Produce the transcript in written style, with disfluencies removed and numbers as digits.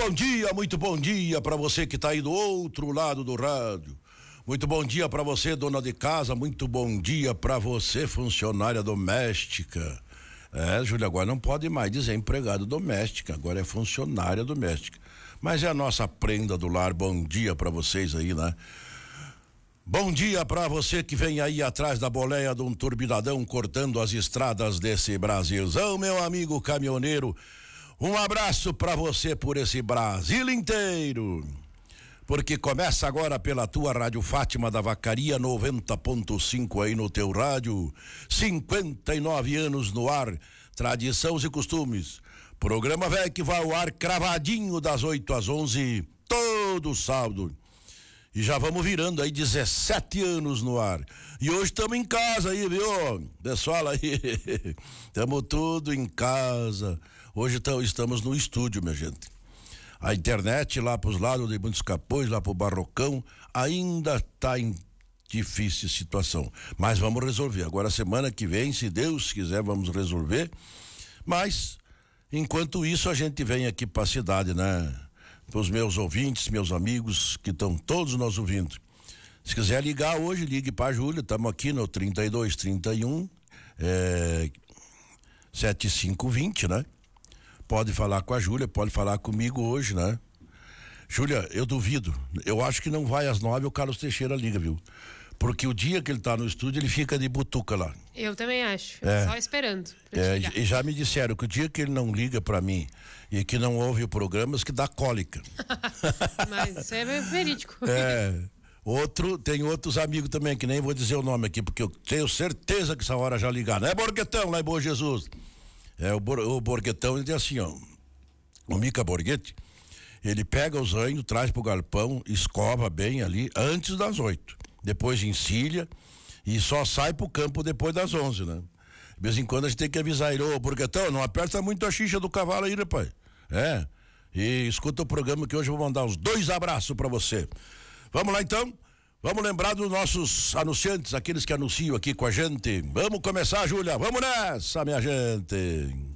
muito bom dia para você que tá aí do outro lado do rádio. Muito bom dia para você, dona de casa, muito bom dia para você, funcionária doméstica. Júlia, agora não pode mais dizer empregada doméstica, agora é funcionária doméstica. Mas é a nossa prenda do lar. Bom dia para vocês aí, né? Bom dia para você que vem aí atrás da boleia de um turbinadão cortando as estradas desse Brasilzão, meu amigo caminhoneiro. Um abraço para você por esse Brasil inteiro. Porque começa agora pela tua Rádio Fátima da Vacaria 90.5 aí no teu rádio. 59 anos no ar, tradições e costumes. Programa velho que vai ao ar cravadinho das 8 às 11, todo sábado. E já vamos virando aí 17 anos no ar. E hoje estamos em casa aí, viu? Pessoal aí, estamos tudo em casa. Hoje estamos no estúdio, minha gente. A internet lá pros lados de Muitos Capões, lá pro Barrocão, ainda tá em difícil situação. Mas vamos resolver. Agora semana que vem, se Deus quiser, vamos resolver. Mas, enquanto isso, a gente vem aqui pra cidade, né? Pros meus ouvintes, meus amigos, que estão todos nos ouvindo. Se quiser ligar hoje, ligue pra Júlia, estamos aqui no 3231 7520, né? Pode falar com a Júlia, pode falar comigo hoje, né? Júlia, eu duvido. Eu acho que não vai às 9 o Carlos Teixeira liga, viu? Porque o dia que ele tá no estúdio, ele fica de butuca lá. Eu também acho. Só esperando. E já me disseram que o dia que ele não liga pra mim e que não ouve o programa, que dá cólica. Mas isso é verídico. Tem outros amigos também, que nem vou dizer o nome aqui, porque eu tenho certeza que essa hora já ligaram. É Borguetão, lá em Boa Jesus. O Borguetão, ele diz assim, ó. O Mica Borghetti, ele pega os ranhos, traz pro galpão, escova bem ali antes das 8. Depois encilha e só sai pro campo depois das 11, né? De vez em quando a gente tem que avisar ele: ô Borguetão, não aperta muito a xixa do cavalo aí, né, pai? E escuta o programa que hoje eu vou mandar os 2 abraços pra você. Vamos lá então? Vamos lembrar dos nossos anunciantes, aqueles que anunciam aqui com a gente. Vamos começar, Júlia, vamos nessa, minha gente.